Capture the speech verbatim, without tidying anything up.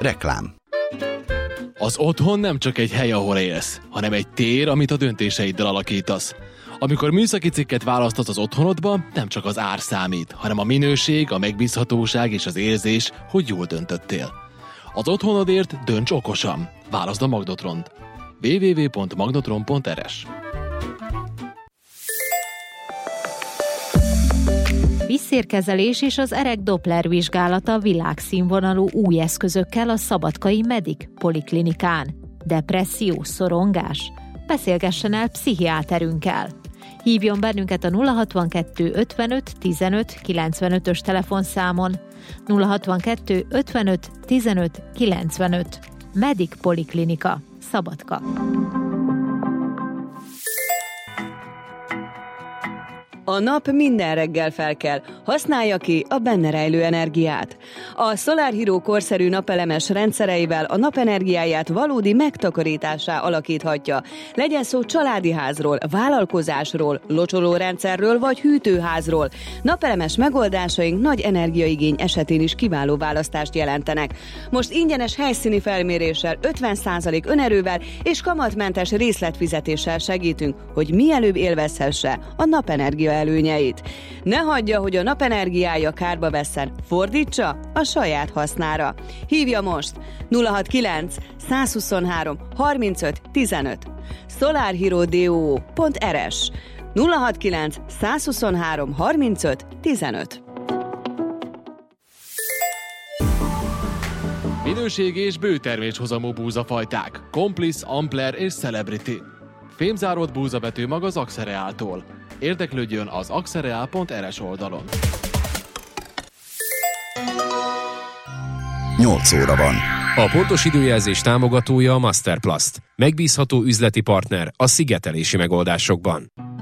Reklám. Az otthon nem csak egy hely, ahol élsz, hanem egy tér, amit a döntéseiddel alakítasz. Amikor műszaki cikket választasz az otthonodba, nem csak az ár számít, hanem a minőség, a megbízhatóság és az érzés, hogy jól döntöttél. Az otthonodért dönts okosan. Válaszd a Magnotront. double-u double-u double-u pont magnotron pont r s. Vízszérkezelés és az erek Doppler vizsgálata világszínvonalú új eszközökkel a Szabadkai Medic Poliklinikán. Depresszió, szorongás? Beszélgessen el pszichiáterünkkel. Hívjon bennünket a nulla hatvankettő ötvenöt tizenöt kilencvenötös telefonszámon. nulla hatvankettő ötvenöt tizenöt kilencvenöt. Medic Poliklinika, Szabadka. A nap minden reggel felkel, használja ki a benne rejlő energiát. A Solar Hero korszerű napelemes rendszereivel a napenergiáját valódi megtakarításá alakíthatja. Legyen szó családi házról, vállalkozásról, locsolórendszerről vagy hűtőházról. Napelemes megoldásaink nagy energiaigény esetén is kiváló választást jelentenek. Most ingyenes helyszíni felméréssel, ötven százalék önerővel és kamatmentes részletfizetéssel segítünk, hogy mielőbb élvezhesse a napenergia előnyeit. Ne hagyja, hogy a napenergiája kárba vesszen, fordítsa a saját hasznára. Hívja most nulla hatvankilenc százhuszonhárom harmincöt tizenöt. solarhero pont r s nulla hatvankilenc százhuszonhárom harmincöt tizenöt. Minőségi és bőterméshozamú búzafajták. Complice, Ampler és Celebrity. Fémzáródott búzabetű mag az Axereáltól. Érdeklődjön az axereal pont r s oldalon. nyolc óra van. A pontos időjelzés támogatója a Masterplast. Megbízható üzleti partner a szigetelési megoldásokban.